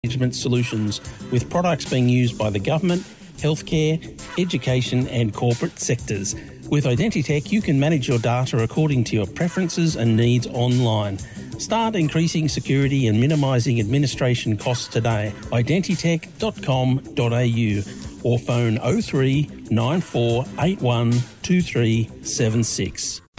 management solutions, with products being used by the government, healthcare, education and corporate sectors. With Identitech, you can manage your data according to your preferences and needs online. Start increasing security and minimising administration costs today. Identitech.com.au or phone 03 9481 2376.